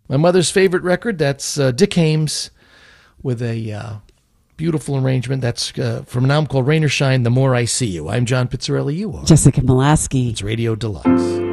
My mother's favorite record, that's Dick Hames with a beautiful arrangement. That's from an album called Rain or Shine, The More I See You. I'm John Pizzarelli. You are Jessica Molaski. It's Radio Deluxe.